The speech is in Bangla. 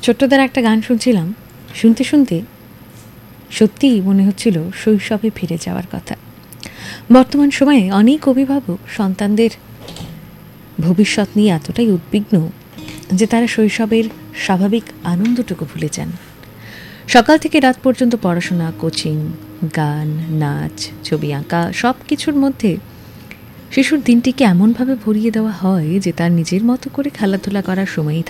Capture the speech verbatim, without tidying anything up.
ছোট্টদের একটা গান শুনছিলাম, শুনতে শুনতে সত্যিই মনে হচ্ছিল শৈশবে ফিরে যাওয়ার কথা। বর্তমান সময়ে অনেক অভিভাবক সন্তানদের ভবিষ্যৎ নিয়ে এতটাই উদ্বিগ্ন যে তারা শৈশবের স্বাভাবিক আনন্দটুকু ভুলে যান। সকাল থেকে রাত পর্যন্ত পড়াশোনা, কোচিং, গান, নাচ, ছবি আঁকা সব কিছুর মধ্যে শিশুর দিনটিকে এমনভাবে ভরিয়ে দেওয়া হয় যে তার নিজের মতো করে খেলাধুলা করার সময়ই